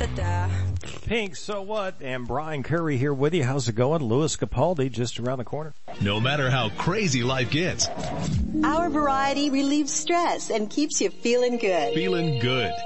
Pink, So What? And Brian Curry here with you. How's it going? Louis Capaldi just around the corner. No matter how crazy life gets, our variety relieves stress and keeps you feeling good. Feeling good.